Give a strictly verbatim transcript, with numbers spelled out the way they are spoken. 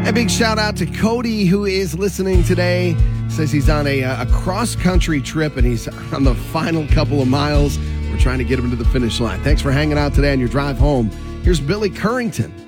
A big shout out to Cody, who is listening today. Says he's on a, a cross-country trip, and he's on the final couple of miles. We're trying to get him to the finish line. Thanks for hanging out today on your drive home. Here's Billy Currington.